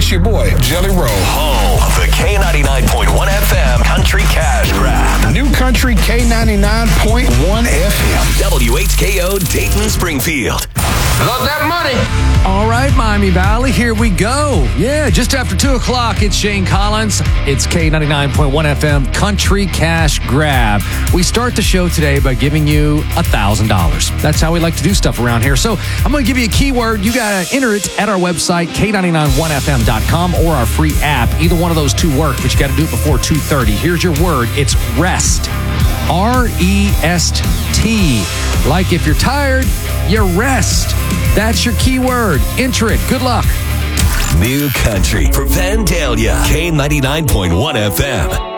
It's your boy, Jelly Roll. Home of the K99.1 FM Country Cash Grab. New Country K99.1 FM. WHKO Dayton Springfield. Love that money. All right, Miami Valley, here we go. Yeah, just after 2 o'clock, it's Shane Collins. It's K99.1 FM Country Cash Grab. We start the show today by giving you $1,000. That's how we like to do stuff around here. So I'm going to give you a keyword. You got to enter it at our website, K991FM.com, or our free app. Either one of those two work, but you got to do it before 2:30. Here's your word. It's rest. R-E-S-T. Like if you're tired, you rest. That's your keyword. Enter it. Good luck. New Country for Vandalia. K99.1 FM.